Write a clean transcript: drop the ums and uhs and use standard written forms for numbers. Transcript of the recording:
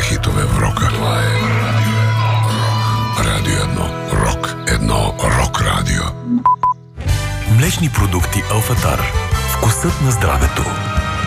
хитове в рока. Това е Радио 1. Рок 1. Рок радио. Млечни продукти Алфатар. Вкусът на здравето.